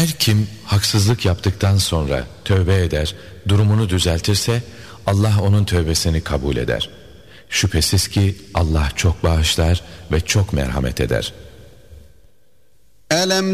Her kim haksızlık yaptıktan sonra tövbe eder, durumunu düzeltirse Allah onun tövbesini kabul eder. Şüphesiz ki Allah çok bağışlar ve çok merhamet eder. Elem